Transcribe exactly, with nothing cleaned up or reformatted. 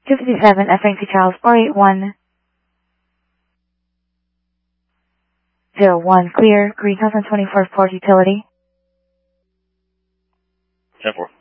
two fifty-seven, F N C Charles, four eight one zero one, clear, Greenhouse on twenty-fourth Port Utility. ten four.